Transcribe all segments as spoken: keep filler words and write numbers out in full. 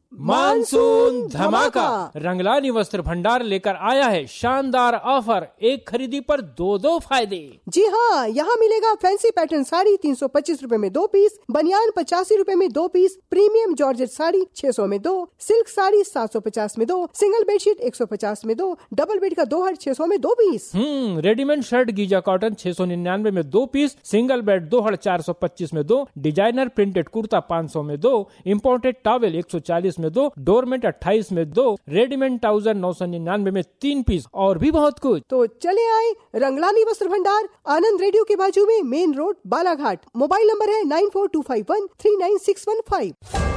Monsoon धमाका। रंगलानी वस्त्र भंडार लेकर आया है शानदार ऑफर, एक खरीदी पर दो दो फायदे। जी हाँ, यहाँ मिलेगा फैंसी पैटर्न साड़ी तीन सौ पच्चीस रूपए में दो पीस, बनियान पचासी रूपए में दो पीस, प्रीमियम जॉर्जेट साड़ी छह सौ में दो, सिल्क साड़ी सात सौ पचास में दो, सिंगल बेडशीट एक सौ पचास में दो, डबल बेड का दोहर छह सौ में दो पीस। हम्म रेडीमेड शर्ट गीजा कॉटन छह सौ निन्यानवे में दो पीस, सिंगल बेड दोहर चार सौ पच्चीस में दो, डिजाइनर प्रिंटेड कुर्ता पाँच सौ में दो, इम्पोर्टेड टॉवेल एक सौ चालीस में दो, डोरमेट अट्ठाईस में दो, रेडीमेड ट्राउजर नौ सौ निन्यानवे में तीन पीस और भी बहुत कुछ। तो चले आए रंगलानी वस्त्र भंडार, आनंद रेडियो के बाजू में, main road, Balaghat. Mobile number है nine four to five one three nine six one five.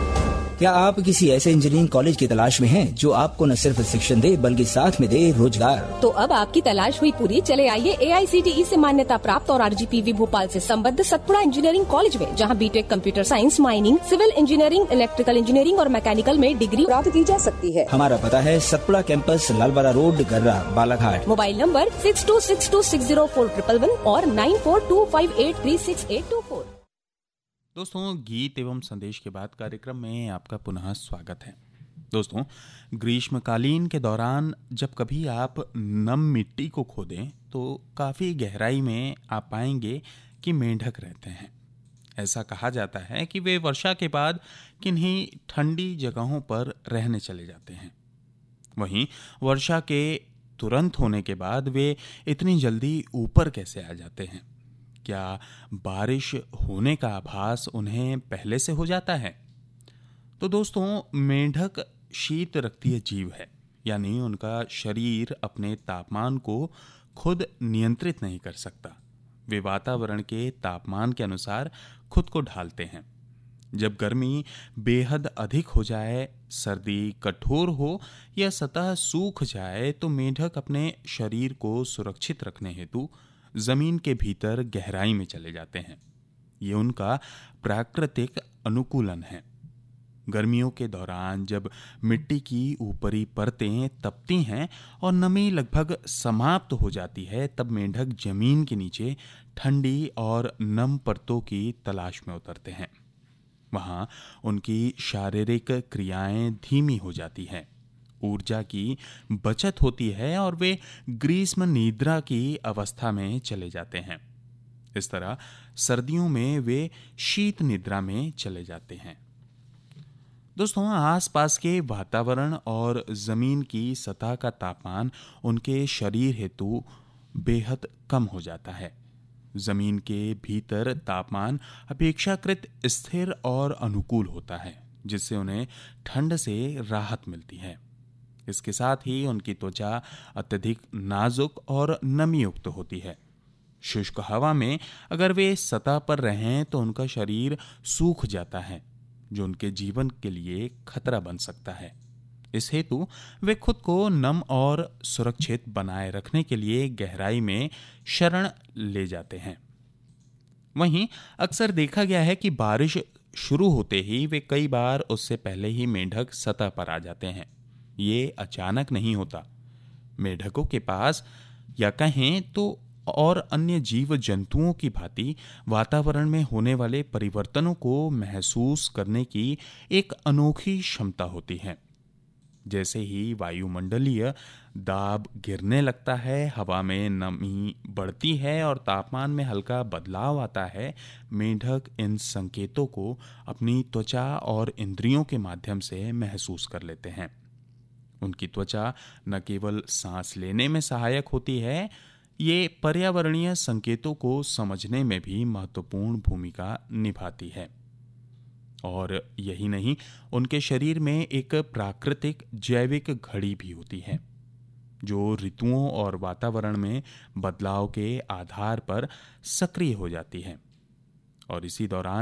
क्या आप किसी ऐसे इंजीनियरिंग कॉलेज की तलाश में हैं जो आपको न सिर्फ शिक्षण दे बल्कि साथ में दे रोजगार? तो अब आपकी तलाश हुई पूरी। चले आइए ए आई सी टी ई से मान्यता प्राप्त और R G P V Bhopal से संबद्ध सतपुड़ा इंजीनियरिंग कॉलेज में, जहां BTech computer science, mining, civil engineering, electrical engineering और मैकेनिकल में डिग्री प्राप्त की जा सकती है। हमारा पता है सतपुड़ा कैंपस, लालबारा रोड, गर्रा, Balaghat. Mobile number six to six to six zero four triple one और nine four to five eight three six eight to four. दोस्तों, गीत एवं संदेश के बाद कार्यक्रम में आपका पुनः स्वागत है। दोस्तों, ग्रीष्मकालीन के दौरान जब कभी आप नम मिट्टी को खोदें तो काफ़ी गहराई में आप पाएंगे कि मेंढक रहते हैं। ऐसा कहा जाता है कि वे वर्षा के बाद किन्हीं ठंडी जगहों पर रहने चले जाते हैं। वहीं वर्षा के तुरंत होने के बाद वे इतनी जल्दी ऊपर कैसे आ जाते हैं? क्या बारिश होने का आभास उन्हें पहले से हो जाता है? तो दोस्तों, मेंढक शीत रक्तीय जीव है, यानी उनका शरीर अपने तापमान को खुद नियंत्रित नहीं कर सकता। वे वातावरण के तापमान के अनुसार खुद को ढालते हैं। जब गर्मी बेहद अधिक हो जाए, सर्दी कठोर हो या सतह सूख जाए तो मेंढक अपने शरीर को सुरक्षित रखने हेतु जमीन के भीतर गहराई में चले जाते हैं। ये उनका प्राकृतिक अनुकूलन है। गर्मियों के दौरान जब मिट्टी की ऊपरी परतें तपती हैं और नमी लगभग समाप्त हो जाती है, तब मेंढक जमीन के नीचे ठंडी और नम परतों की तलाश में उतरते हैं। वहां उनकी शारीरिक क्रियाएं धीमी हो जाती हैं, ऊर्जा की बचत होती है और वे ग्रीष्म निद्रा की अवस्था में चले जाते हैं। इस तरह सर्दियों में वे शीत निद्रा में चले जाते हैं। दोस्तों, आसपास के वातावरण और जमीन की सतह का तापमान उनके शरीर हेतु बेहद कम हो जाता है। जमीन के भीतर तापमान अपेक्षाकृत स्थिर और अनुकूल होता है, जिससे उन्हें ठंड से राहत मिलती है। इसके साथ ही उनकी त्वचा अत्यधिक नाजुक और नमीयुक्त होती है। शुष्क हवा में अगर वे सतह पर रहें तो उनका शरीर सूख जाता है, जो उनके जीवन के लिए खतरा बन सकता है। इस हेतु वे खुद को नम और सुरक्षित बनाए रखने के लिए गहराई में शरण ले जाते हैं। वहीं अक्सर देखा गया है कि बारिश शुरू होते ही वे कई बार उससे पहले ही मेंढक सतह पर आ जाते हैं। ये अचानक नहीं होता। मेंढकों के पास, या कहें तो और अन्य जीव जंतुओं की भांति, वातावरण में होने वाले परिवर्तनों को महसूस करने की एक अनोखी क्षमता होती है। जैसे ही वायुमंडलीय दाब गिरने लगता है, हवा में नमी बढ़ती है और तापमान में हल्का बदलाव आता है, मेंढक इन संकेतों को अपनी त्वचा और इंद्रियों के माध्यम से महसूस कर लेते हैं। उनकी त्वचा न केवल सांस लेने में सहायक होती है, ये पर्यावरणीय संकेतों को समझने में भी महत्वपूर्ण भूमिका निभाती है। और यही नहीं, उनके शरीर में एक प्राकृतिक जैविक घड़ी भी होती है, जो ऋतुओं और वातावरण में बदलाव के आधार पर सक्रिय हो जाती है। और इसी दौरान